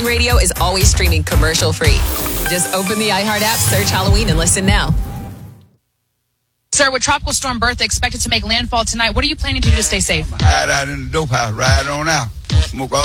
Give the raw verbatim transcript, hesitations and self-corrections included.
Halloween Radio is always streaming commercial free. Just open the iHeart app, search Halloween, and listen now. Sir, with Tropical Storm Bertha expected to make landfall tonight, what are you planning to do to stay safe? Hide out in the dope house, ride on out, smoke all